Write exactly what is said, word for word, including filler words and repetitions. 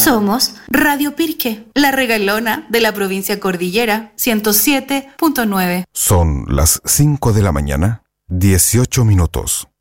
Somos Radio Pirque, la regalona de la provincia Cordillera, ciento siete punto nueve. Son las cinco de la mañana, dieciocho minutos.